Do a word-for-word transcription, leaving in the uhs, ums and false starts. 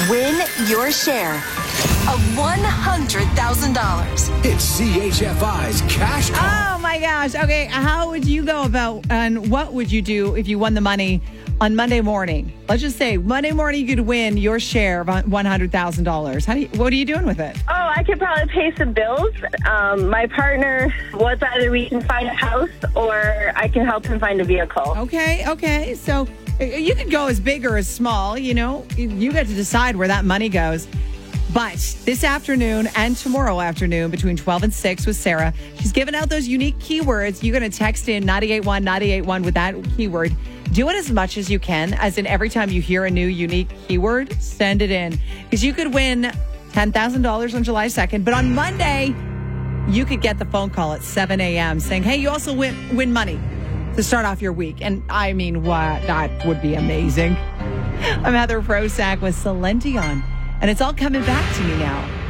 Win your share of one hundred thousand dollars. It's C H F I's Cash Call. Oh, my gosh. Okay, how would you go about, and what would you do if you won the money on Monday morning? Let's just say Monday morning you could win your share of one hundred thousand dollars. How do you, what are you doing with it? Oh, I could probably pay some bills. Um, my partner was either we can find a house or I can help him find a vehicle. Okay, okay. So you could go as big or as small, you know. You get to decide where that money goes. But this afternoon and tomorrow afternoon between twelve and six with Sarah, she's giving out those unique keywords. You're going to text in nine eight one, nine eight one with that keyword. Do it as much as you can, as in every time you hear a new unique keyword, send it in. Because you could win ten thousand dollars on July second. But on Monday, you could get the phone call at seven a.m. saying, hey, you also win, win money to start off your week. And I mean, what? That would be amazing. I'm Heather Prosack with Celine Dion. And it's all coming back to me now.